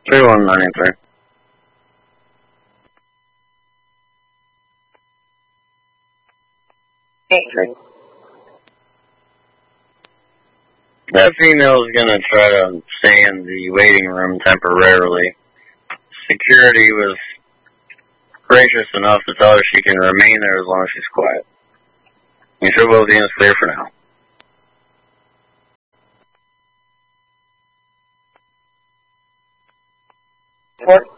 3193. Okay. That female is going to try to stay in the waiting room temporarily. Security was gracious enough to tell her she can remain there as long as she's quiet. You sure both units clear for now? What?